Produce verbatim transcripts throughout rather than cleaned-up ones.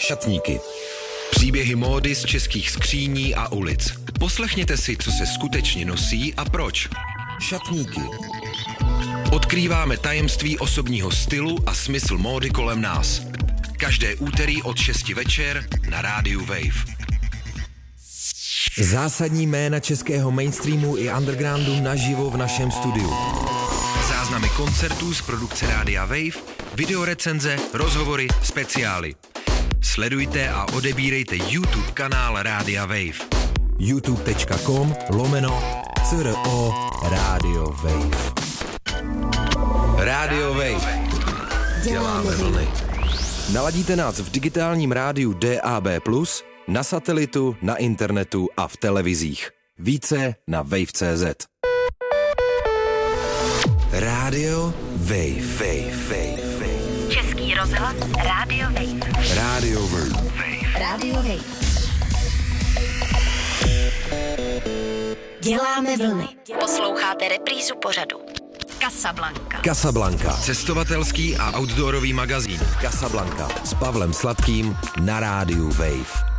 Šatníky. Příběhy módy z českých skříní a ulic. Poslechněte si, co se skutečně nosí a proč. Šatníky. Odkrýváme tajemství osobního stylu a smysl módy kolem nás. Každé úterý od šesti večer na rádiu Wave. Zásadní jména českého mainstreamu i undergroundu naživo v našem studiu. Záznamy koncertů z produkce Rádia Wave, videorecenze, rozhovory, speciály. Sledujte a odebírejte YouTube kanál Rádia Wave. youtube.com lomeno CRO Rádio Wave. Rádio Wave. Děláme vlny. Naladíte nás v digitálním rádiu D A B plus, na satelitu, na internetu a v televizích. Více na wave tečka cé zet. Rádio Wave. Wave, Wave, Wave. Český rozhlas Rádio Wave. Rádio Wave. Rádio Wave. Děláme vlny. Posloucháte reprízu pořadu. Casablanca. Casablanca. Cestovatelský a outdoorový magazín. Casablanca s Pavlem Sladkým na rádiu Wave.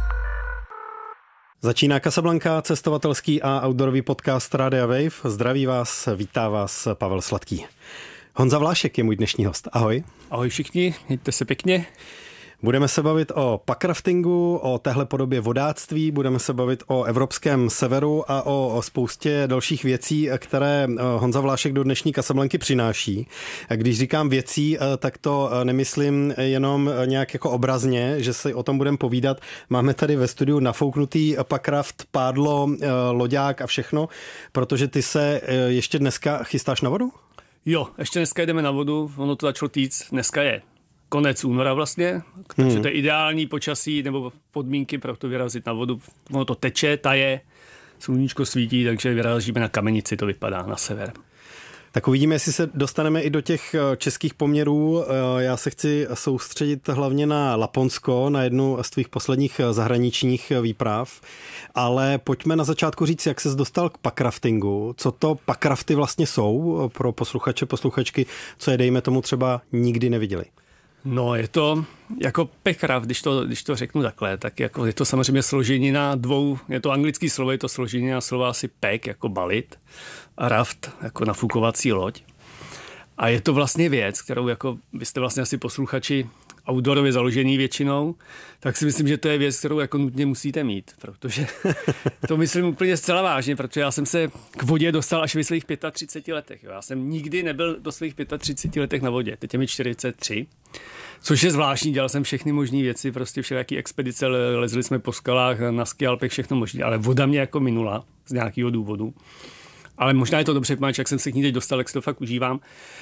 Začíná Casablanca, cestovatelský a outdoorový podcast Rádia Wave. Zdraví vás, vítá vás Pavel Sladký. Honza Vlášek je můj dnešní host. Ahoj. Ahoj všichni, mějte se pěkně. Budeme se bavit o packraftingu, o téhle podobě vodáctví, budeme se bavit o evropském severu a o, o spoustě dalších věcí, které Honza Vlášek do dnešní Casablanky přináší. Když říkám věcí, tak to nemyslím jenom nějak jako obrazně, že si o tom budeme povídat. Máme tady ve studiu nafouknutý packraft, pádlo, loďák a všechno, protože ty se ještě dneska chystáš na vodu? Jo, ještě dneska jdeme na vodu, ono to začalo týct, dneska je konec února vlastně, takže to je ideální počasí nebo podmínky pro to vyrazit na vodu. Ono to teče, taje, sluníčko svítí, takže vyrazíme na Kamenici, to vypadá na sever. Tak uvidíme, jestli se dostaneme i do těch českých poměrů. Já se chci soustředit hlavně na Laponsko, na jednu z tvých posledních zahraničních výprav, ale pojďme na začátku říct, jak ses dostal k packraftingu, co to packrafty vlastně jsou pro posluchače, posluchačky, co je dejme tomu třeba nikdy neviděli. No je to jako packraft, když to, když to řeknu takhle, tak jako je to samozřejmě složenina dvou, je to anglický slovo, je to složenina slova asi pack, jako balit, a raft, jako nafukovací loď. A je to vlastně věc, kterou jako vy jste vlastně asi posluchači outdoorově založený většinou, tak si myslím, že to je věc, kterou jako nutně musíte mít, protože to myslím úplně zcela vážně, protože já jsem se k vodě dostal až ve svých třiceti pěti letech. Jo. Já jsem nikdy nebyl do svých třiceti pěti letech na vodě, teď je mi čtyřicet tři, což je zvláštní, dělal jsem všechny možné věci, prostě všelijaký expedice, lezli jsme po skalách, na skialpech, všechno možné, ale voda mě jako minula z nějakého důvodu. Ale možná je to dobře, protože jak jsem se k ní teď dostal, jak si to fakt užívám.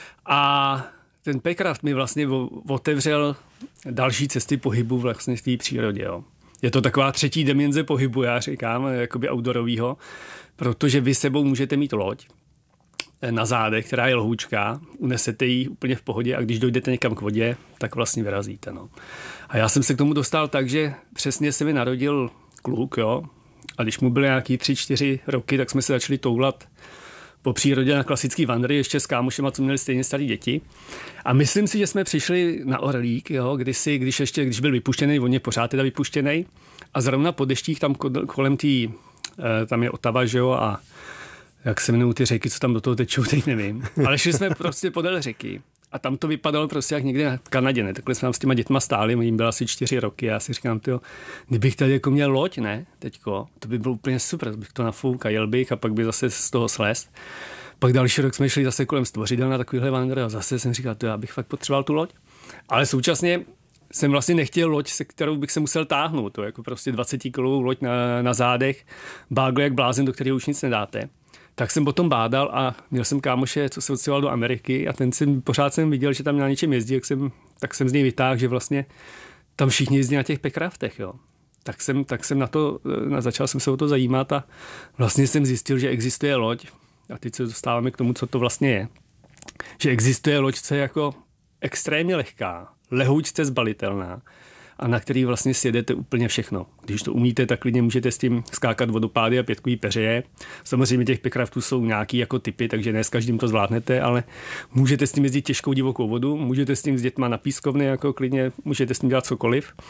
A ten packraft mi vlastně otevřel další cesty pohybu vlastně v té přírodě. Jo. Je to taková třetí dimenze pohybu, já říkám, jakoby outdoorovýho, protože vy sebou můžete mít loď na zádech, která je lhůčká, unesete ji úplně v pohodě a když dojdete někam k vodě, tak vlastně vyrazíte. No. A já jsem se k tomu dostal tak, že přesně se mi narodil kluk, jo, a když mu byly nějaký tři, čtyři roky, tak jsme se začali toulat po přírodě na klasický vandry, ještě s kámošema, co měli stejně starý děti. A myslím si, že jsme přišli na Orlík, jo, kdysi, když ještě, když byl vypuštěný, on je pořád teda vypuštěný. A zrovna po deštích tam kolem tý, tam je Otava, že jo, a jak se jmenují ty řeky, co tam do toho tečou, teď nevím. Ale šli jsme prostě podél řeky. A tam to vypadalo prostě jak někde v Kanadě, ne? Takhle jsme tam s těma dětma stáli, jim bylo asi čtyři roky. Já si říkám, tyjo, kdybych tady jako měl loď, ne, teďko, to by bylo úplně super, bych to nafouk a jel bych a pak by zase z toho slez. Pak další rok jsme šli zase kolem Stvořidel na takovýhle vandr a zase jsem říkal, to já bych fakt potřeboval tu loď. Ale současně jsem vlastně nechtěl loď, se kterou bych se musel táhnout, to jako prostě dvacetikilovou loď na, na zádech, bágle jak blázen, do kterého už nic nedáte. Tak jsem potom bádal a měl jsem kámoše, co se odstěhoval do Ameriky a ten jsem, pořád jsem viděl, že tam na něčem jezdí, jak jsem, tak jsem z něj vytáhl, že vlastně tam všichni jezdí na těch packraftech, jo. Tak jsem, tak jsem na to, na, začal jsem se o to zajímat a vlastně jsem zjistil, že existuje loď a teď se dostáváme k tomu, co to vlastně je. Že existuje loď, co je jako extrémně lehká, lehoučce zbalitelná a na který vlastně sjedete úplně všechno. Když to umíte, tak klidně můžete s tím skákat vodopády a pětkový peřeje. Samozřejmě těch packraftů jsou nějaký jako typy, takže ne s každým to zvládnete, ale můžete s tím jezdit těžkou divokou vodu, můžete s tím s dětma na pískovny, jako klidně můžete s tím dělat cokoliv.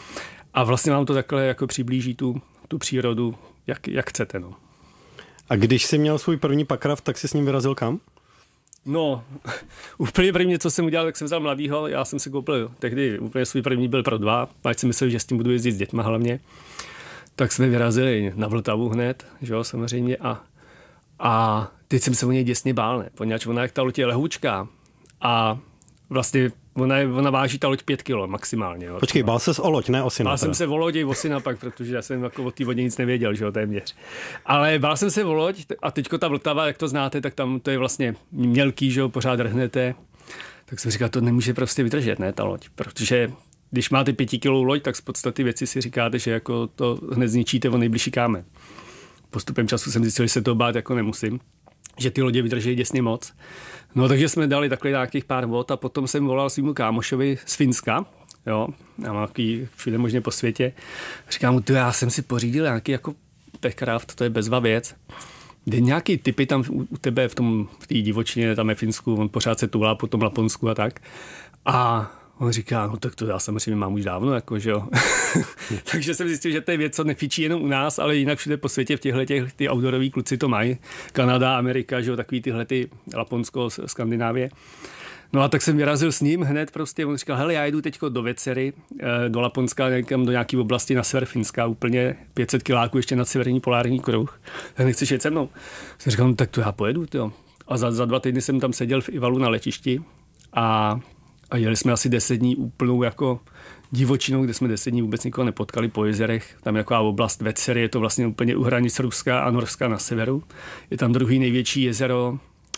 A vlastně vám to takhle jako přiblíží tu, tu přírodu, jak, jak chcete. No. A když jsi měl svůj první packraft, tak jsi s ním vyrazil kam? No, úplně první, co jsem udělal, tak jsem vzal mladýho, já jsem si koupil, tehdy úplně svůj první byl pro dva, ať si myslel, že s tím budu jezdit s dětma hlavně. Tak jsme vyrazili na Vltavu hned, že jo, samozřejmě, a, a teď jsem se o něj děsně bál, ne, poněvadž ona jak ta loď je lehoučká a vlastně ona, je, ona váží ta loď pět kilo maximálně. Jo. Počkej, bál ses o loď, ne o syna? Bál teda. jsem se o lodi, o syna pak, protože já jsem jako o té vodě nic nevěděl, že jo, téměř. Ale bál jsem se o loď a teďko ta Vltava, jak to znáte, tak tam to je vlastně mělký, že jo, pořád rhnete. Tak jsem říkal, to nemůže prostě vydržet, ne, ta loď, protože když máte pětikilou loď, tak z podstaty věci si říkáte, že jako to hned zničíte o nejbližší kámen. Postupem času jsem zjistil, že se to bát jako nemusím, že ty lodě vydrží děsně moc. No takže jsme dali takhle nějakých pár vod a potom jsem volal svýmu kámošovi z Finska, jo, já mám takový všude možně po světě. Říkám mu, já jsem si pořídil nějaký jako packraft, to je bezva věc. Jde nějaký typy tam u tebe v tom, v té divočině, tam je Finsku, on pořád se tulá po tom Laponsku a tak. A on říká, no tak to já samozřejmě mám už dávno, jako, že jo. Takže jsem zjistil, že to je věc, co nefičí jenom u nás, ale jinak všude po světě v těchto těch, ty outdooroví kluci to mají. Kanada, Amerika, že jo, takový tyhle ty Laponsko, Skandinávie. No a tak jsem vyrazil s ním hned prostě, on říkal, hele, já jdu teďko do Vecery, do Laponska, někam do nějaké oblasti na sever Finska, úplně pět set kiláků ještě nad severní polární kruh. Tak nechceš jet se mnou? Jsem říkal, no tak to já pojedu, jo. A za, za dva týdny jsem tam seděl v Ivalu na letišti a A jeli jsme asi deset dní úplnou jako divočinou, kde jsme deset dní vůbec nikoho nepotkali po jezerech. Tam je taková oblast Vecery, je to vlastně úplně u hranic Ruska a Norska na severu. Je tam druhý největší jezero uh,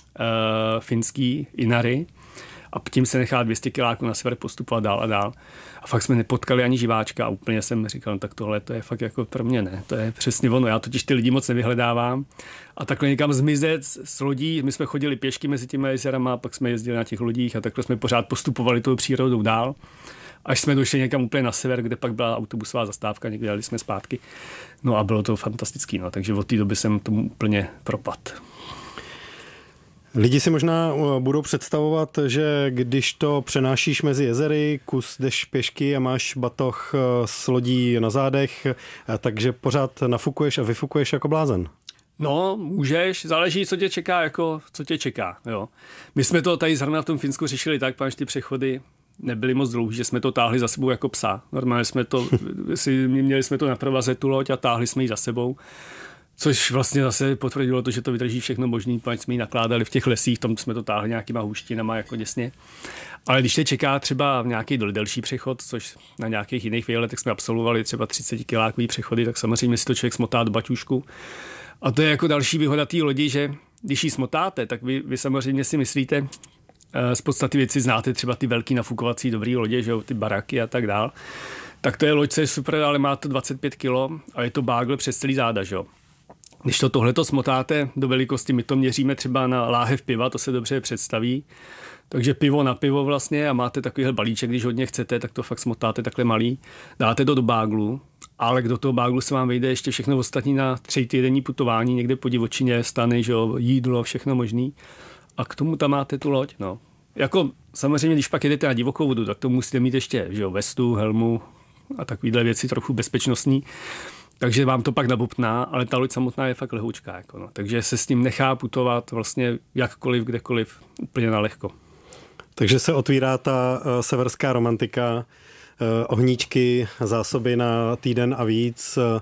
finský, Inari. A tím se nechá dvě stě kiláků na sever postupovat dál a dál. A fakt jsme nepotkali ani živáčka a úplně jsem říkal, no, tak tohle to je fakt jako pro mě ne. To je přesně ono. Já totiž ty lidi moc nevyhledávám. A takhle někam zmizet s lodí. My jsme chodili pěšky mezi těmi jezerama, pak jsme jezdili na těch lodích a takhle jsme pořád postupovali tou přírodou dál. Až jsme došli někam úplně na sever, kde pak byla autobusová zastávka, někde jeli jsme zpátky. No a bylo to fantastický. No. Takže od té doby jsem tomu úplně propadl. Lidi si možná budou představovat, že když to přenášíš mezi jezery, kus jdeš pěšky a máš batoh s lodí na zádech, takže pořád nafukuješ a vyfukuješ jako blázen. No, můžeš, záleží, co tě čeká, jako, co tě čeká, jo. My jsme to tady zrovna v tom Finsku řešili tak, páč ty přechody nebyly moc dlouhý, že jsme to táhli za sebou jako psa. Normálně jsme to, si, měli jsme to na provaze tu loď a táhli jsme ji za sebou. Což vlastně zase potvrdilo to, že to vydrží všechno možný, pač jsme ji nakládali v těch lesích, tam jsme to táhli nějakýma hůštinama jako děsně. Ale když tě čeká třeba nějaký delší přechod, což na nějakých jiných výletech jsme absolvovali třeba třicet kilákový přechody, tak samozřejmě si to člověk smotá do baťůžku. A to je jako další výhoda té lodi, že když ji smotáte, tak vy, vy samozřejmě si myslíte, z podstaty věci znáte třeba ty velký nafukovací dobrý lodě, že jo, ty baraky a tak dál. Tak to je loď, co je super, ale má to dvacet pět kilo a je to bágl přes celý záda, že jo. Když to tohleto smotáte do velikosti, my to měříme třeba na láhev piva, to se dobře představí. Takže pivo na pivo vlastně a máte takovýhle balíček, když hodně chcete, tak to fakt smotáte takhle malý. Dáte to do báglu, ale do toho báglu se vám vejde ještě všechno ostatní na tři týdenní putování, někde po divočině, stany, že jo, jídlo, všechno možný. A k tomu tam máte tu loď, no. Jako samozřejmě, když pak jedete na divokou vodu, tak to musíte mít ještě, že jo, vestu, helmu a takovýhle věci trochu bezpečnostní. Takže vám to pak nabupná, ale ta loď samotná je fakt lehoučká. Jako no. Takže se s tím nechá putovat vlastně jakkoliv, kdekoliv, úplně na lehko. Takže se otvírá ta uh, severská romantika, uh, ohníčky, zásoby na týden a víc, uh,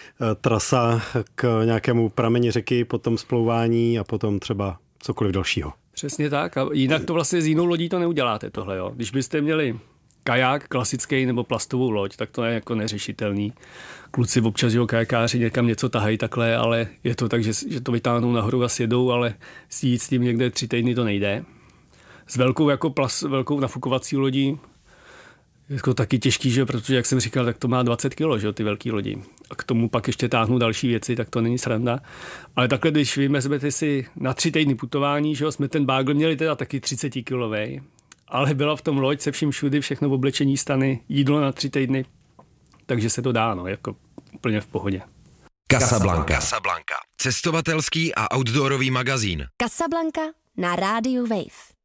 trasa k nějakému prameni řeky, potom splouvání a potom třeba cokoliv dalšího. Přesně tak. A jinak to vlastně s jinou lodí to neuděláte tohle. Jo. Když byste měli kaják klasický nebo plastovou loď, tak to je jako neřešitelný. Kluci občas, jo, kajakáři někam něco tahají takhle, ale je to tak, že, že to vytáhnou nahoru a sjedou, ale jít s tím někde tři týdny to nejde. S velkou, jako plas, velkou nafukovací lodí jako taky těžký, že? Protože, jak jsem říkal, tak to má dvacet kilo, že? Ty velký lodi. A k tomu pak ještě táhnou další věci, tak to není sranda. Ale takhle, když vy vezmete si na tři týdny putování, že? Jsme ten bágl měli teda taky třicet kilovej, ale byla v tom loď se vším všudy, všechno v oblečení, stany, jídlo na tři týdny, takže se to dá, no, jako úplně v pohodě. Casablanca. Casablanca. Cestovatelský a outdoorový magazín. Casablanca na rádiu Wave.